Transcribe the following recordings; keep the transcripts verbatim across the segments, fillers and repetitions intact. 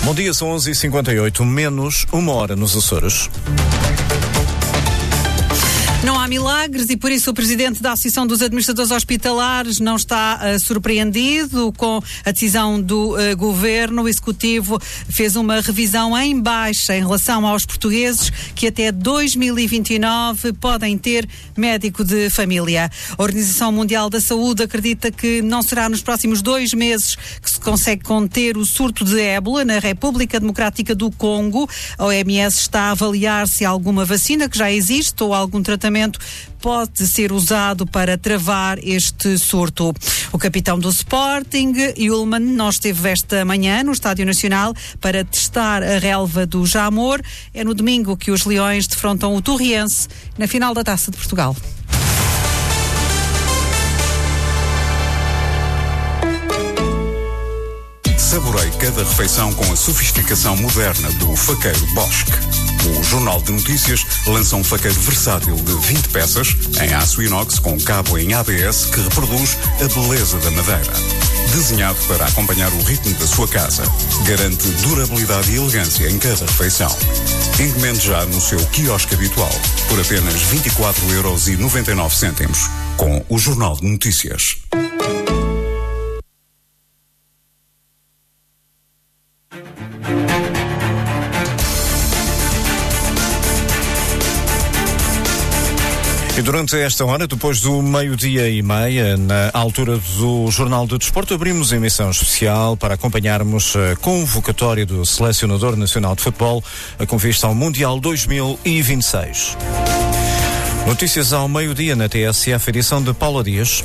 Bom dia, são onze e cinquenta e oito, menos uma hora nos Açores. Não há milagres e por isso o presidente da Associação dos Administradores Hospitalares não está uh, surpreendido com a decisão do uh, governo. O executivo fez uma revisão em baixa em relação aos portugueses que até dois mil e vinte e nove podem ter médico de família. A Organização Mundial da Saúde acredita que não será nos próximos dois meses que se consegue conter o surto de ébola na República Democrática do Congo. A O M S está a avaliar se há alguma vacina que já existe ou algum tratamento pode ser usado para travar este surto. O capitão do Sporting, Yulman, não esteve esta manhã no Estádio Nacional para testar a relva do Jamor. É no domingo que os Leões defrontam o Torriense na final da Taça de Portugal. Saborei cada refeição com a sofisticação moderna do faqueiro Bosque. O Jornal de Notícias lança um faqueiro versátil de vinte peças, em aço inox com cabo em A B S que reproduz a beleza da madeira. Desenhado para acompanhar o ritmo da sua casa, garante durabilidade e elegância em cada refeição. Encomende já no seu quiosque habitual, por apenas vinte e quatro euros e noventa e nove cêntimos, com o Jornal de Notícias. E durante esta hora, depois do meio-dia e meia, na altura do Jornal do Desporto, abrimos emissão especial para acompanharmos a convocatória do Selecionador Nacional de Futebol com vista ao Mundial dois mil e vinte e seis. Notícias ao meio-dia na T S F, edição de Paula Dias.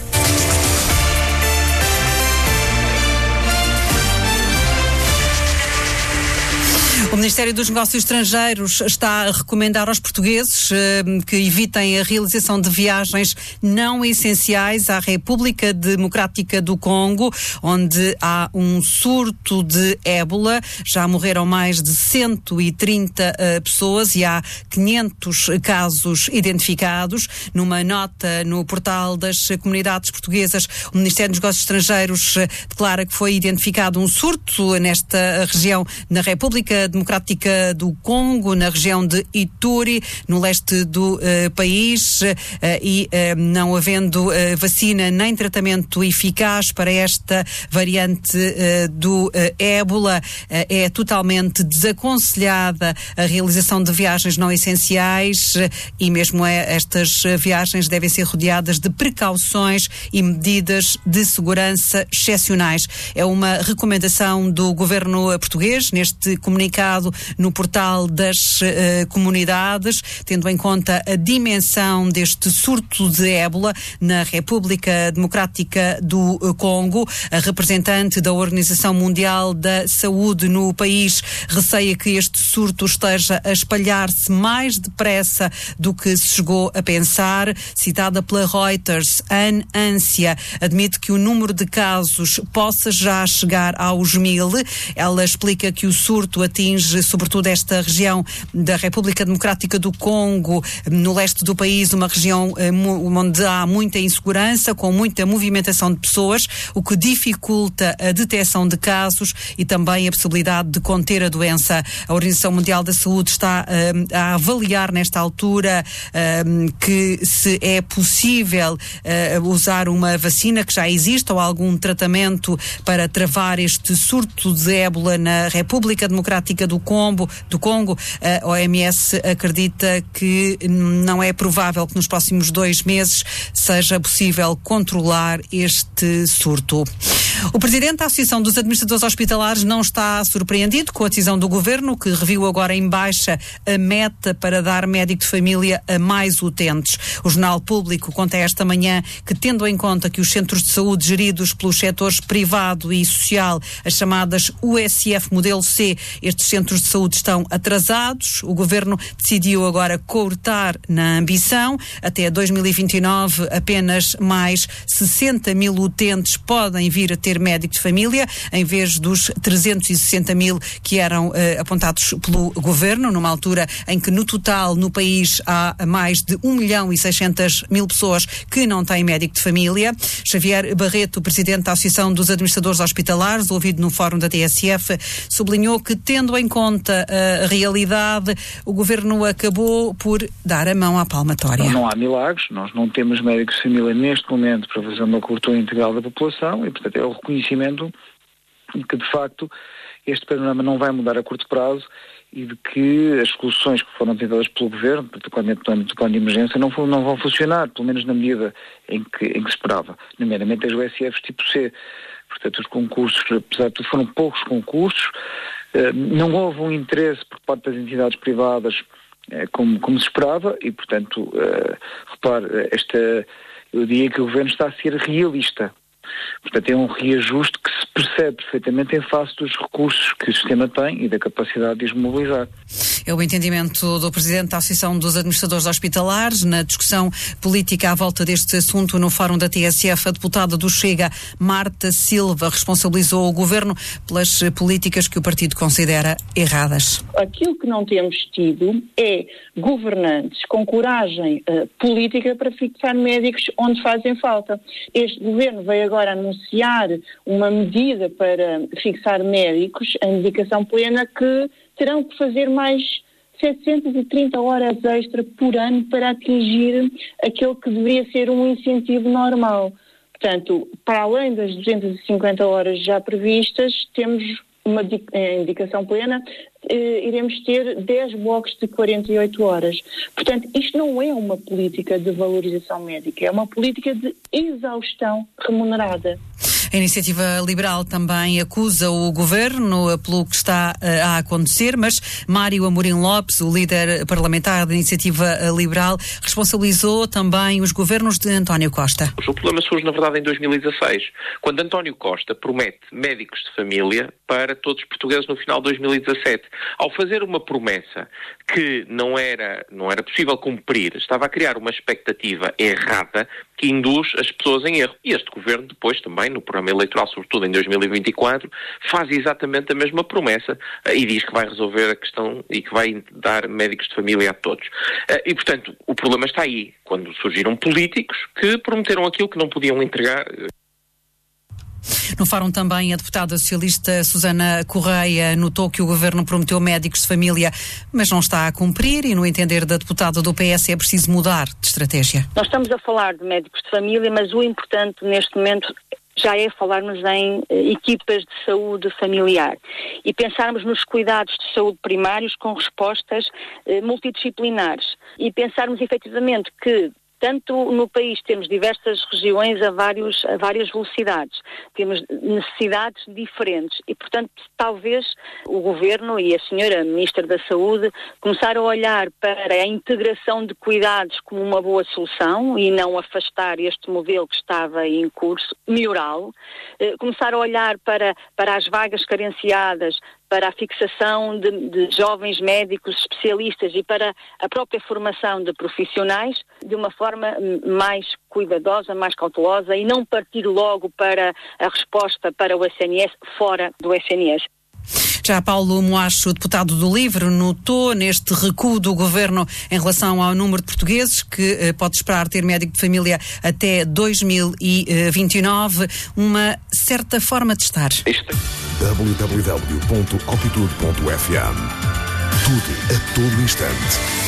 O Ministério dos Negócios Estrangeiros está a recomendar aos portugueses eh, que evitem a realização de viagens não essenciais à República Democrática do Congo, onde há um surto de ébola. Já morreram mais de cento e trinta uh, pessoas e há quinhentos casos identificados. Numa nota no portal das comunidades portuguesas, o Ministério dos Negócios Estrangeiros uh, declara que foi identificado um surto nesta região na República Democrática do Congo, na região de Ituri, no leste do uh, país, uh, e uh, não havendo uh, vacina nem tratamento eficaz para esta variante uh, do uh, ébola, uh, é totalmente desaconselhada a realização de viagens não essenciais uh, e mesmo é, estas uh, viagens devem ser rodeadas de precauções e medidas de segurança excepcionais. É uma recomendação do governo português neste comunicado no portal das uh, comunidades, tendo em conta a dimensão deste surto de ébola na República Democrática do uh, Congo. A representante da Organização Mundial da Saúde no país receia que este surto esteja a espalhar-se mais depressa do que se chegou a pensar. Citada pela Reuters, Anne Ância admite que o número de casos possa já chegar aos mil. Ela explica que o surto atinge sobretudo esta região da República Democrática do Congo, no leste do país, uma região eh, onde há muita insegurança, com muita movimentação de pessoas, o que dificulta a detecção de casos e também a possibilidade de conter a doença. A Organização Mundial da Saúde está eh, a avaliar nesta altura eh, que se é possível eh, usar uma vacina que já existe ou algum tratamento para travar este surto de ébola na República Democrática do Congo. do Congo, a O M S acredita que não é provável que nos próximos dois meses seja possível controlar este surto. O presidente da Associação dos Administradores Hospitalares não está surpreendido com a decisão do governo, que reviu agora em baixa a meta para dar médico de família a mais utentes. O Jornal Público conta esta manhã que, tendo em conta que os centros de saúde geridos pelos setores privado e social, as chamadas U S F modelo C, estes centros de saúde estão atrasados. O governo decidiu agora cortar na ambição. Até dois mil e vinte e nove, apenas mais sessenta mil utentes podem vir a ter ter médico de família, em vez dos trezentos e sessenta mil que eram uh, apontados pelo Governo, numa altura em que no total no país há mais de um milhão e seiscentas mil pessoas que não têm médico de família. Xavier Barreto, presidente da Associação dos Administradores Hospitalares, ouvido no Fórum da T S F, sublinhou que, tendo em conta a realidade, o Governo acabou por dar a mão à palmatória. Não, não há milagres, nós não temos médicos de família neste momento para fazer uma cobertura integral da população e, portanto, é o reconhecimento de que, de facto, este panorama não vai mudar a curto prazo e de que as soluções que foram tentadas pelo Governo, particularmente no âmbito do plano de emergência, não, não vão funcionar, pelo menos na medida em que, em que se esperava, nomeadamente as U S Fs tipo C. Portanto, os concursos, apesar de tudo, foram poucos concursos, não houve um interesse por parte das entidades privadas como, como se esperava e, portanto, repare, esta, eu diria que o Governo está a ser realista. Portanto, é um reajuste que se percebe perfeitamente em face dos recursos que o sistema tem e da capacidade de os mobilizar. É o entendimento do Presidente da Associação dos Administradores Hospitalares. Na discussão política à volta deste assunto no Fórum da T S F, a deputada do Chega, Marta Silva, responsabilizou o Governo pelas políticas que o partido considera erradas. Aquilo que não temos tido é governantes com coragem uh, política para fixar médicos onde fazem falta. Este Governo veio agora anunciar uma medida para fixar médicos em dedicação plena que terão que fazer mais setecentas e trinta horas extra por ano para atingir aquele que deveria ser um incentivo normal. Portanto, para além das duzentas e cinquenta horas já previstas, temos uma indicação plena, eh, iremos ter dez blocos de quarenta e oito horas. Portanto, isto não é uma política de valorização médica, é uma política de exaustão remunerada. A Iniciativa Liberal também acusa o Governo pelo que está uh, a acontecer, mas Mário Amorim Lopes, o líder parlamentar da Iniciativa Liberal, responsabilizou também os governos de António Costa. O problema surge, na verdade, em dois mil e dezasseis, quando António Costa promete médicos de família para todos os portugueses no final de dois mil e dezassete. Ao fazer uma promessa que não era, não era possível cumprir, estava a criar uma expectativa errada que induz as pessoas em erro. E este Governo depois também, no programa eleitoral, sobretudo em dois mil e vinte e quatro, faz exatamente a mesma promessa e diz que vai resolver a questão e que vai dar médicos de família a todos. E, portanto, o problema está aí, quando surgiram políticos que prometeram aquilo que não podiam entregar. No Fórum também a deputada socialista Susana Correia notou que o Governo prometeu médicos de família, mas não está a cumprir e, no entender da deputada do P S, é preciso mudar de estratégia. Nós estamos a falar de médicos de família, mas o importante neste momento já é falarmos em eh, equipas de saúde familiar e pensarmos nos cuidados de saúde primários com respostas eh, multidisciplinares e pensarmos efetivamente que tanto no país temos diversas regiões a, vários, a várias velocidades, temos necessidades diferentes e, portanto, talvez o Governo e a senhora Ministra da Saúde começaram a olhar para a integração de cuidados como uma boa solução e não afastar este modelo que estava em curso, melhorá-lo, eh, começaram a olhar para, para as vagas carenciadas, para a fixação de, de jovens médicos especialistas e para a própria formação de profissionais de uma forma mais cuidadosa, mais cautelosa e não partir logo para a resposta para o S N S fora do S N S. Já Paulo Moacho, deputado do LIVRE, notou neste recuo do Governo em relação ao número de portugueses que eh, pode esperar ter médico de família até dois mil e vinte e nove uma certa forma de estar. w w w ponto altitude ponto f m. Tudo a todo instante.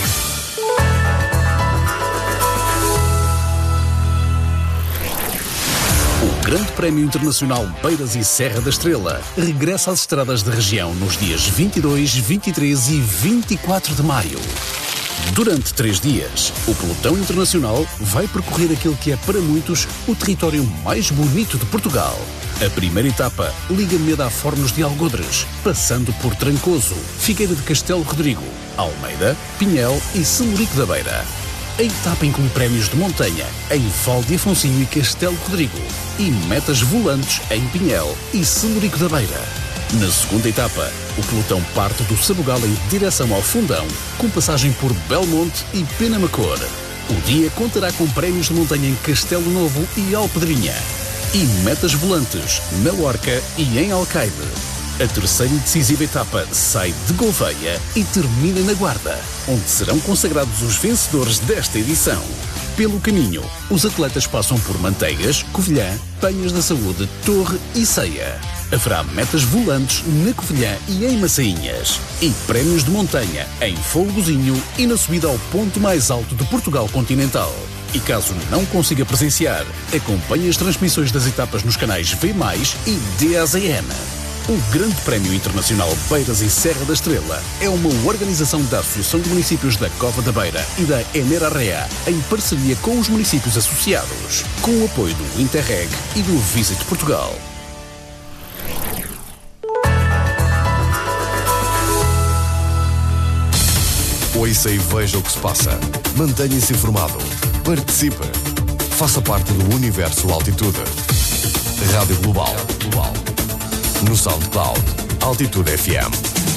O Grande Prémio Internacional Beiras e Serra da Estrela regressa às estradas da região nos dias vinte e dois, vinte e três e vinte e quatro de maio. Durante três dias, o pelotão internacional vai percorrer aquele que é para muitos o território mais bonito de Portugal. A primeira etapa liga Meda a Fornos de Algodres, passando por Trancoso, Figueira de Castelo Rodrigo, Almeida, Pinhel e Semurico da Beira. A etapa inclui prémios de montanha em Val de Afonsinho e Castelo Rodrigo e metas volantes em Pinhel e Semurico da Beira. Na segunda etapa, o pelotão parte do Sabugal em direção ao Fundão, com passagem por Belmonte e Penamacor. O dia contará com prémios de montanha em Castelo Novo e Alpedrinha. e metas volantes na Lorca e em Alcaide. A terceira e decisiva etapa sai de Gouveia e termina na Guarda, onde serão consagrados os vencedores desta edição. Pelo caminho, os atletas passam por Manteigas, Covilhã, Penhas da Saúde, Torre e Ceia. Haverá metas volantes na Covilhã e em Massainhas. E prémios de montanha em Folgozinho e na subida ao ponto mais alto de Portugal continental. E caso não consiga presenciar, acompanhe as transmissões das etapas nos canais V mais, e D A Z N. O Grande Prémio Internacional Beiras e Serra da Estrela é uma organização da Associação de Municípios da Cova da Beira e da Enerarrea, em parceria com os municípios associados, com o apoio do Interreg e do Visit Portugal. Ouça e veja o que se passa. Mantenha-se informado. Participe. Faça parte do Universo Altitude. Rádio Global. No SoundCloud. Altitude F M.